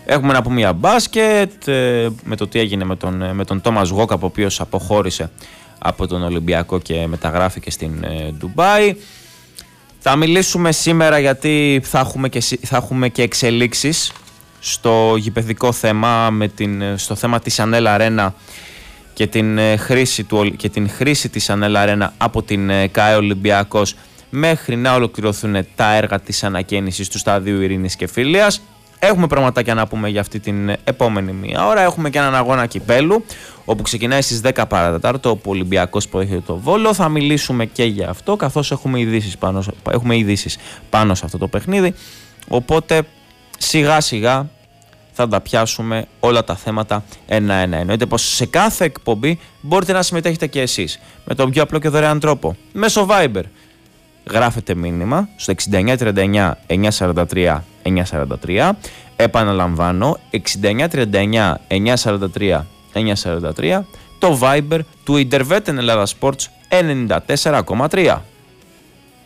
Έχουμε να πούμε για μπάσκετ, με το τι έγινε με τον Τόμας Γόκαπ, ο οποίος αποχώρησε από τον Ολυμπιακό και μεταγράφηκε στην Ντουμπάι. Θα μιλήσουμε σήμερα γιατί θα έχουμε και εξελίξεις στο γηπεδικό θέμα, στο θέμα της Ανέλ Αρένα και την χρήση της Ανέλ Αρένα από την ΚΑΕ Ολυμπιακός μέχρι να ολοκληρωθούν τα έργα της ανακαίνησης του σταδίου Ειρήνης και Φιλίας. Έχουμε πραγματάκια να πούμε για αυτή την επόμενη μία ώρα. Έχουμε και έναν αγώνα κυπέλου, όπου ξεκινάει στις 10 παρατέταρτο, όπου ο Ολυμπιακός υποδέχεται το Βόλο. Θα μιλήσουμε και για αυτό, καθώς έχουμε ειδήσεις πάνω σε αυτό το παιχνίδι. Οπότε σιγά σιγά θα τα πιάσουμε όλα τα θέματα ένα-ένα. Εννοείται πως σε κάθε εκπομπή μπορείτε να συμμετέχετε και εσείς με τον πιο απλό και δωρεάν τρόπο, μέσω Viber. Γράφετε μήνυμα στο 6939 943 943. Επαναλαμβάνω, 6939 943 943, το Viber του Interveten Ελλάδα Sports 94,3.